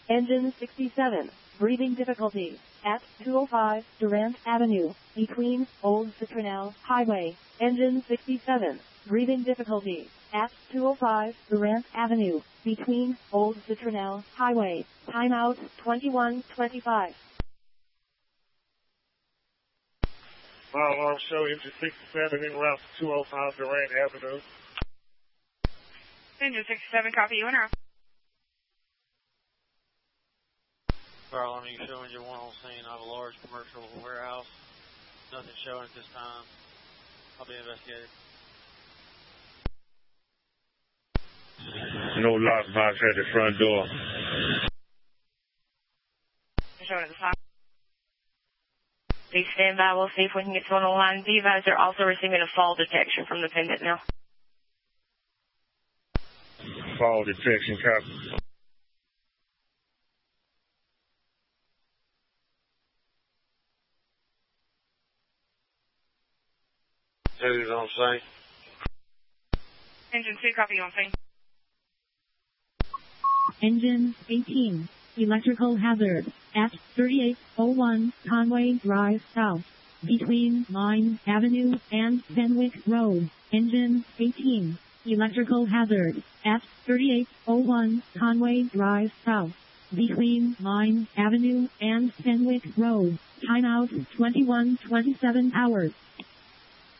Engine 67, breathing difficulty, at 205 Durant Avenue, between Old Citronelle Highway. Engine 67, breathing difficulty, at 205 Durant Avenue, between Old Citronelle Highway. Timeout 21:25. Fire alarm show engine 67 en route to 205 Durant Avenue. Engine 67, copy you and route. Fire alarm, you show engine 1 on scene of a large commercial warehouse. Nothing showing at this time. I'll be investigated. No lockbox at the front door. Showing at the time. Please stand by. We'll see if we can get someone on the line. Be advised, they're also receiving a fall detection from the pendant now. Fall detection, copy. Who's on scene? Engine 2, copy you on scene. Engine 18, electrical hazard, at 3801 Conway Drive South, between Line Avenue and Fenwick Road. Engine 18, electrical hazard, at 3801 Conway Drive South, between Line Avenue and Fenwick Road. Timeout 21:27 hours.